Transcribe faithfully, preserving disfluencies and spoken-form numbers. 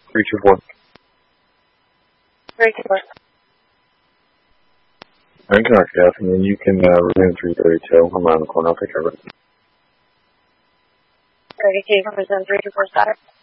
three two four. three two four. I can arc F, and then you can uh, resume three thirty-two. I'm around the corner. I'll take care of it. thirty-two, resume three two four status.